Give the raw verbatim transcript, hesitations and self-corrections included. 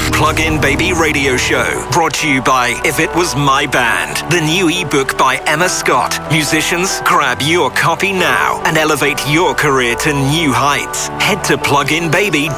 Plug-in Baby Radio Show, brought to you by If It Was My Band, the new ebook by Emma Scott. Musicians, grab your copy now and elevate your career to new heights. Head to plug in baby